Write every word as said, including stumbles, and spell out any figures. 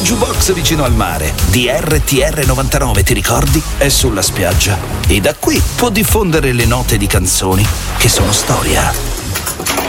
jukebox vicino al mare. D R T R novantanove, ti ricordi? È sulla spiaggia. E da qui può diffondere le note di canzoni che sono storia.